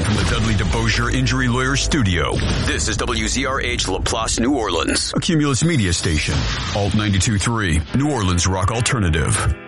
from the Dudley DeBosier Injury Lawyer Studio, this is WZRH LaPlace, New Orleans, a Cumulus Media station, Alt 92.3, New Orleans Rock Alternative.